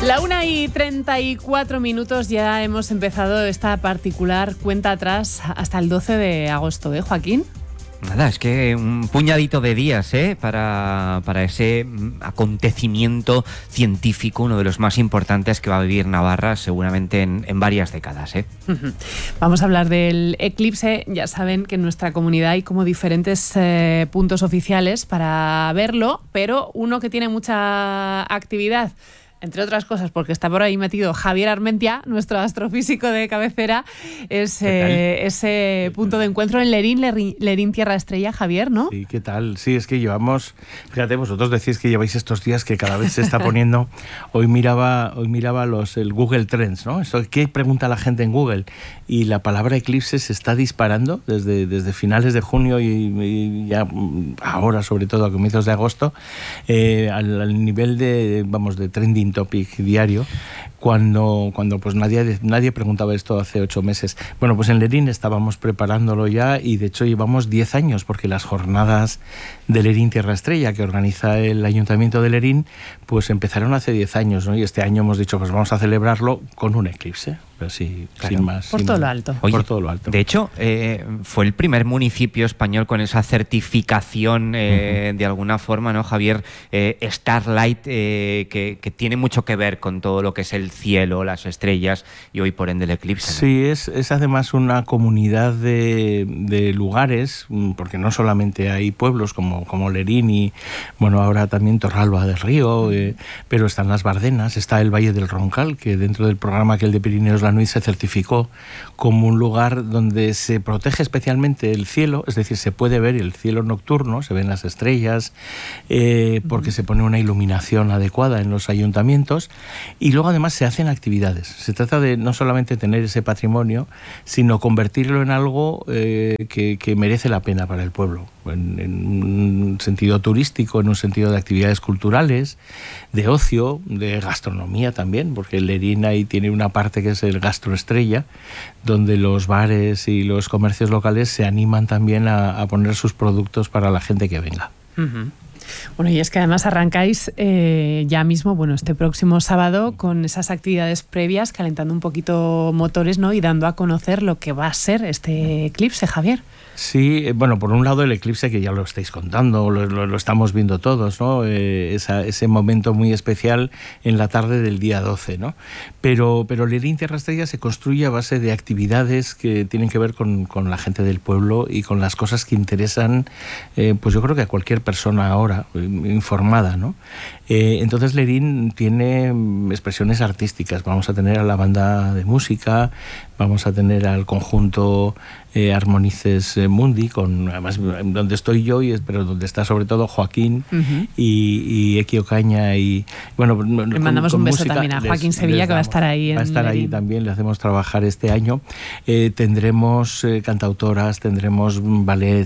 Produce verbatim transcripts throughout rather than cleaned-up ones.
La una y treinta y cuatro minutos, ya hemos empezado esta particular cuenta atrás hasta el doce de agosto, ¿eh, Joaquín? Nada, es que un puñadito de días ¿eh? para, para ese acontecimiento científico, uno de los más importantes que va a vivir Navarra seguramente en, en varias décadas. ¿eh? Vamos a hablar del eclipse. Ya saben que en nuestra comunidad hay como diferentes eh, puntos oficiales para verlo, pero uno que tiene mucha actividad, entre otras cosas porque está por ahí metido Javier Armentia, nuestro astrofísico de cabecera, es eh, ese punto de encuentro en Lerín, Lerín, Lerín Tierra Estrella. Javier, ¿no? Sí, ¿qué tal? Sí, es que llevamos, fíjate, vosotros decís que lleváis estos días que cada vez se está poniendo, hoy miraba hoy miraba los el Google Trends, ¿no? Esto, ¿qué pregunta la gente en Google? Y la palabra eclipse se está disparando desde, desde finales de junio y, y ya ahora, sobre todo a comienzos de agosto, eh, al, al nivel de, vamos, de trending topic diario, cuando, cuando pues nadie, nadie preguntaba esto hace ocho meses. Bueno, pues en Lerín estábamos preparándolo ya y de hecho llevamos diez años, porque las jornadas de Lerín Tierra Estrella que organiza el Ayuntamiento de Lerín pues empezaron hace diez años, ¿no? Y este año hemos dicho pues vamos a celebrarlo con un eclipse, pero sí, claro, sin más. Por sin todo más. lo alto. Oye, por todo lo alto. De hecho, eh, fue el primer municipio español con esa certificación eh, uh-huh. de alguna forma, ¿no, Javier? Eh, Starlight, eh, que, que tiene mucho que ver con todo lo que es el cielo, las estrellas y hoy por ende el eclipse, ¿no? Sí, es, es además una comunidad de, de lugares, porque no solamente hay pueblos como, como Lerín y, bueno, ahora también Torralba del Río, eh, pero están las Bardenas, está el Valle del Roncal, que dentro del programa que el de Pirineos Lanuit se certificó como un lugar donde se protege especialmente el cielo, es decir, se puede ver el cielo nocturno, se ven las estrellas, eh, porque uh-huh. se pone una iluminación adecuada en los ayuntamientos y luego además se hacen actividades. Se trata de no solamente tener ese patrimonio, sino convertirlo en algo eh, que, que merece la pena para el pueblo, en, en un sentido turístico, en un sentido de actividades culturales, de ocio, de gastronomía también, porque Lerín ahí tiene una parte que es el gastroestrella, donde los bares y los comercios locales se animan también a, a poner sus productos para la gente que venga. Uh-huh. Bueno, y es que además arrancáis eh, ya mismo, bueno, este próximo sábado con esas actividades previas, calentando un poquito motores, ¿no? Y dando a conocer lo que va a ser este eclipse, Javier. Sí, bueno, por un lado el eclipse, que ya lo estáis contando, lo, lo, lo estamos viendo todos, ¿no? Eh, esa, ese momento muy especial en la tarde del día doce, ¿no? Pero, pero Lerín Tierra Estrella se construye a base de actividades que tienen que ver con, con la gente del pueblo y con las cosas que interesan, eh, pues yo creo que a cualquier persona ahora informada, ¿no? Eh, entonces Lerín tiene expresiones artísticas. Vamos a tener a la banda de música, vamos a tener al conjunto eh, Armonices Mundi, con además donde estoy yo, y pero donde está sobre todo Joaquín uh-huh. y, y Eki Ocaña y bueno, le mandamos con, con un beso también a Joaquín les, Sevilla les que va a estar ahí. Va a estar Lerín. ahí también, le hacemos trabajar este año. Eh, tendremos eh, cantautoras, tendremos ballet,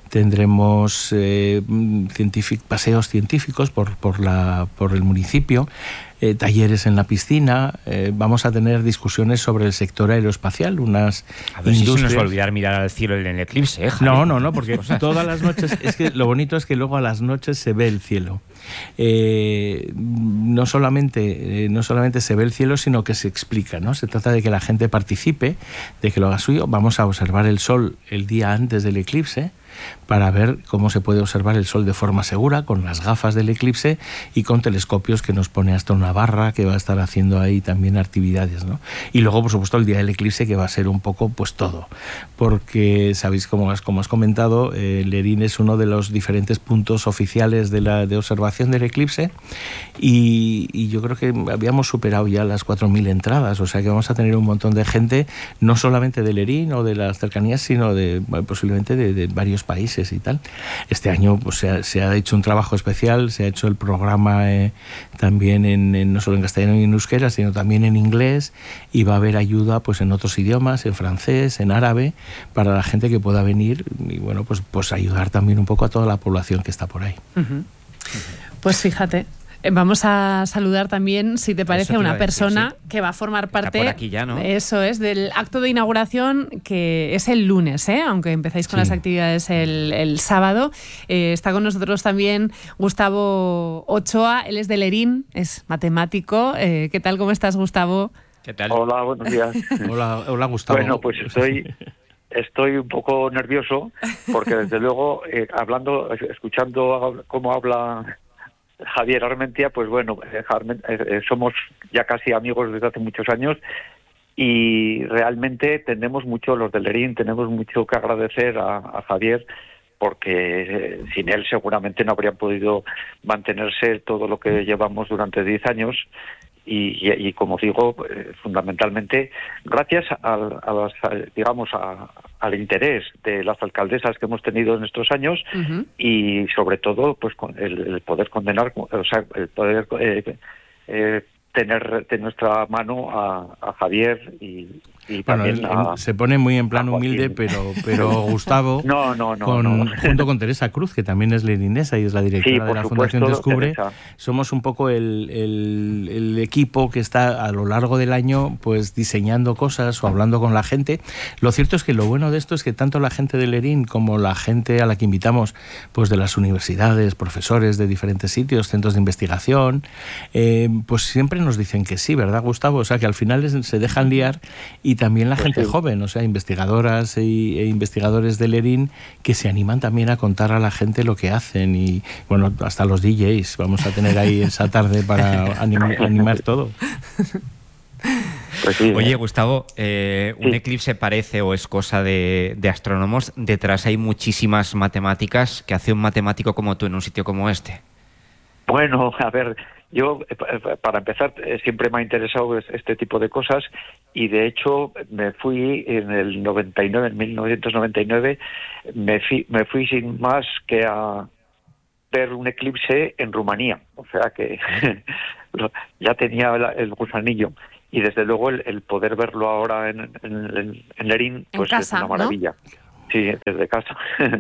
tendremos eh, científic, paseos científicos por, por, la, por el municipio, eh, talleres en la piscina, eh, vamos a tener discusiones sobre el sector aeroespacial, unas a ver industrias... si se nos va a olvidar mirar al cielo en el eclipse, ¿eh, Javier? No, no, no, porque todas las noches, es que lo bonito es que luego a las noches se ve el cielo. Eh, no solamente eh, no solamente se ve el cielo, sino que se explica, ¿no? Se trata de que la gente participe, de que lo haga suyo. Vamos a observar el sol el día antes del eclipse para ver cómo se puede observar el sol de forma segura, con las gafas del eclipse y con telescopios que nos pone hasta una barra que va a estar haciendo ahí también actividades, ¿no? Y luego, por supuesto, el día del eclipse, que va a ser un poco pues todo, porque sabéis, como has, como has comentado, eh, Lerín es uno de los diferentes puntos oficiales de, la, de observación del eclipse y, y yo creo que habíamos superado ya las cuatro mil entradas, o sea que vamos a tener un montón de gente, no solamente de Lerín o de las cercanías, sino de posiblemente de, de varios países y tal. Este año pues, se, ha, se ha hecho un trabajo especial, se ha hecho el programa eh, también en, en, no solo en castellano y en euskera, sino también en inglés, y va a haber ayuda pues en otros idiomas, en francés, en árabe, para la gente que pueda venir y bueno, pues, pues ayudar también un poco a toda la población que está por ahí. Uh-huh. Pues fíjate, Vamos a saludar también, si te parece, a una a decir, persona sí. que va a formar parte, Está por aquí ya, ¿no? Eso es, del acto de inauguración, que es el lunes, ¿eh? Aunque empezáis con sí. las actividades el, el sábado. Eh, está con nosotros también Gustavo Ochoa, él es de Lerín, es matemático. Eh, ¿Qué tal, cómo estás, Gustavo? ¿Qué tal? Hola, buenos días. hola, hola, Gustavo. Bueno, pues estoy... Estoy un poco nervioso porque desde luego eh, hablando, escuchando cómo habla Javier Armentia, pues bueno, eh, eh, somos ya casi amigos desde hace muchos años y realmente tenemos mucho, los de Lerín, tenemos mucho que agradecer a, a Javier porque eh, sin él seguramente no habrían podido mantenerse todo lo que llevamos durante diez años. Y, y, y como digo, eh, fundamentalmente gracias al, a las, digamos a, al interés de las alcaldesas que hemos tenido en estos años uh-huh. y sobre todo pues con el, el poder condenar, o sea, el poder eh, eh, tener de nuestra mano a, a Javier y, y bueno, también él, a, él se pone muy en plan humilde, pero pero Gustavo, no, no, no, con, no. junto con Teresa Cruz, que también es lerinesa y es la directora sí, de la supuesto, Fundación Descubre, Teresa. Somos un poco el, el, el equipo que está a lo largo del año pues diseñando cosas o hablando con la gente. Lo cierto es que lo bueno de esto es que tanto la gente de Lerín como la gente a la que invitamos pues de las universidades, profesores de diferentes sitios, centros de investigación, eh, pues siempre nos dicen que sí, ¿verdad, Gustavo? O sea, que al final es, se dejan liar y también la pues gente sí. joven, o sea, investigadoras y, e investigadores de Lerín que se animan también a contar a la gente lo que hacen y, bueno, hasta los D Js vamos a tener ahí esa tarde para anim, animar todo. Pues sí, Oye, Gustavo, eh, ¿un sí. eclipse parece o es cosa de, de astrónomos? Detrás hay muchísimas matemáticas. ¿Qué hace un matemático como tú en un sitio como este? Bueno, a ver... Yo, para empezar, siempre me ha interesado este tipo de cosas y, de hecho, me fui en el noventa y nueve, en mil novecientos noventa y nueve, me fui, me fui sin más que a ver un eclipse en Rumanía. O sea que ya tenía el gusanillo. Y, desde luego, el, el poder verlo ahora en, en, en Lerín pues en casa, es una maravilla. ¿No? Sí, desde casa.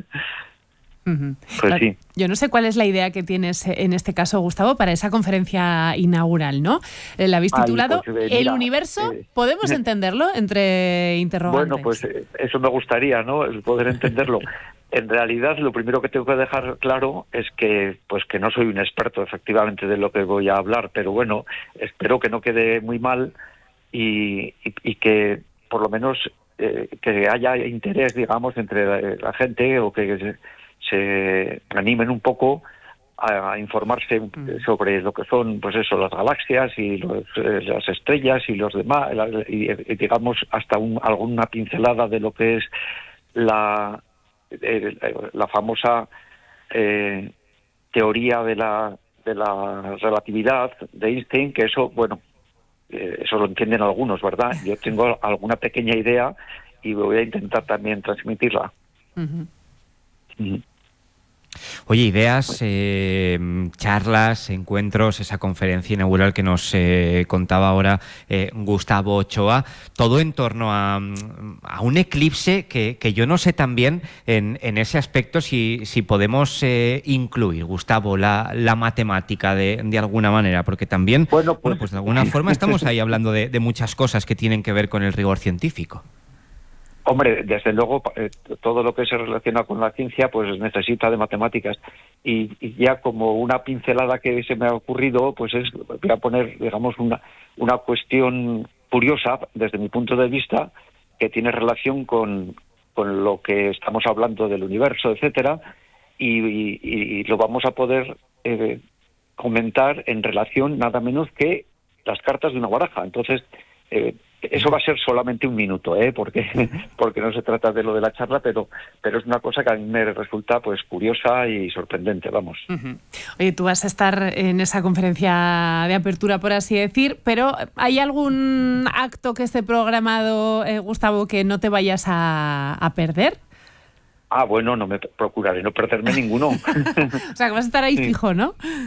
Uh-huh. Pues sí. Yo no sé cuál es la idea que tienes en este caso, Gustavo, para esa conferencia inaugural, ¿no? La habéis titulado Ay, pues, eh, mira, El universo, eh, ¿podemos entenderlo entre interrogantes? Bueno, pues eh, eso me gustaría, ¿no? El poder entenderlo. En realidad, lo primero que tengo que dejar claro es que, pues, que no soy un experto, efectivamente, de lo que voy a hablar, pero bueno, espero que no quede muy mal y, y, y que, por lo menos, eh, que haya interés, digamos, entre la, la gente o que se, se animen un poco a, a informarse mm. sobre lo que son, pues eso, las galaxias y los, eh, las estrellas y los demás, la, y, y digamos hasta un, alguna pincelada de lo que es la eh, la famosa eh, teoría de la de la relatividad de Einstein, que eso, bueno, eh, eso lo entienden algunos, ¿verdad? Yo tengo alguna pequeña idea y voy a intentar también transmitirla. Uh-huh. Mm. Oye, ideas, eh, charlas, encuentros, esa conferencia inaugural que nos eh, contaba ahora eh, Gustavo Ochoa, todo en torno a, a un eclipse que, que yo no sé también en, en ese aspecto si, si podemos eh, incluir, Gustavo, la, la matemática de, de alguna manera, porque también, bueno pues, bueno, pues de alguna forma estamos ahí hablando de, de muchas cosas que tienen que ver con el rigor científico. Hombre, desde luego, eh, todo lo que se relaciona con la ciencia pues necesita de matemáticas y, y ya como una pincelada que se me ha ocurrido, pues es, voy a poner, digamos, una, una cuestión curiosa desde mi punto de vista que tiene relación con, con lo que estamos hablando del universo, etcétera, y, y, y lo vamos a poder eh, comentar en relación nada menos que las cartas de una baraja. Entonces, eh, eso va a ser solamente un minuto, ¿eh? porque porque no se trata de lo de la charla, pero pero es una cosa que a mí me resulta pues curiosa y sorprendente, vamos. Uh-huh. Oye, tú vas a estar en esa conferencia de apertura, por así decir, pero ¿hay algún acto que esté programado, eh, Gustavo, que no te vayas a, a perder? Ah, bueno, no me procuraré no perderme ninguno. O sea, que vas a estar ahí sí. fijo, ¿no?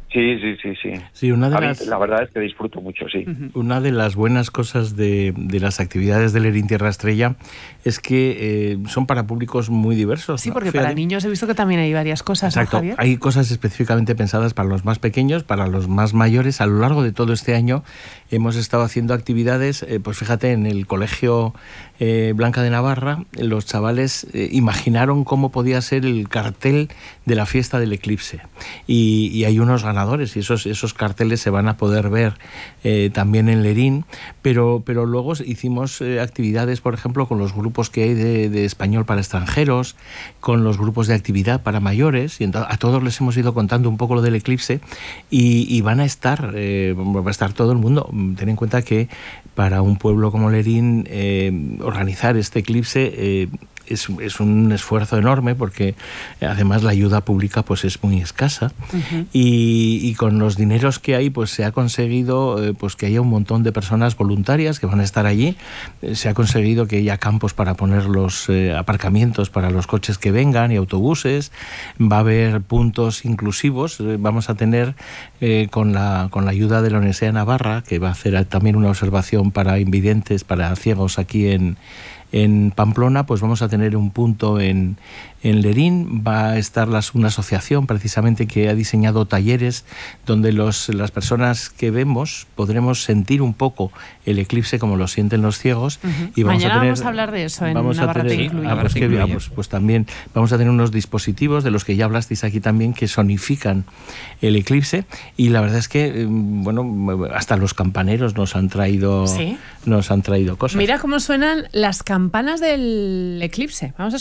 Sí, sí, sí, sí. Sí, una de A mí, las... la verdad es que disfruto mucho, sí. Uh-huh. Una de las buenas cosas de, de las actividades del Lerín Tierra Estrella es que eh, son para públicos muy diversos. Sí, ¿no? porque Fíjate. Para niños he visto que también hay varias cosas, Exacto. ¿no, Javier? Hay cosas específicamente pensadas para los más pequeños, para los más mayores. A lo largo de todo este año hemos estado haciendo actividades, eh, pues fíjate, en el Colegio eh, Blanca de Navarra, los chavales eh, imaginaron cómo podía ser el cartel de la fiesta del eclipse. Y, y hay unos ganadores y esos, esos carteles se van a poder ver eh, también en Lerín, pero, pero luego hicimos eh, actividades, por ejemplo, con los grupos que hay de, de español para extranjeros, con los grupos de actividad para mayores, y entonces a todos les hemos ido contando un poco lo del eclipse y, y van a estar, eh, va a estar todo el mundo. Ten en cuenta que para un pueblo como Lerín eh, organizar este eclipse eh, Es, es un esfuerzo enorme porque además la ayuda pública pues es muy escasa. Uh-huh. y, y con los dineros que hay pues se ha conseguido eh, pues que haya un montón de personas voluntarias que van a estar allí. Eh, se ha conseguido que haya campos para poner los eh, aparcamientos para los coches que vengan y autobuses. Va a haber puntos inclusivos. Eh, vamos a tener eh, con la con la ayuda de la Universidad de Navarra, que va a hacer también una observación para invidentes, para ciegos aquí en En Pamplona, pues vamos a tener un punto en, en Lerín. Va a estar las, una asociación precisamente que ha diseñado talleres donde los, las personas que vemos podremos sentir un poco el eclipse como lo sienten los ciegos. Uh-huh. Y vamos Mañana a tener, vamos a hablar de eso en vamos Navarra a tener, te incluye. Ah, pues, que, ah, pues, pues también vamos a tener unos dispositivos de los que ya hablasteis aquí también que sonifican el eclipse, y la verdad es que bueno, hasta los campaneros nos han traído, ¿sí? nos han traído cosas. Mira cómo suenan las campanas del eclipse. Vamos a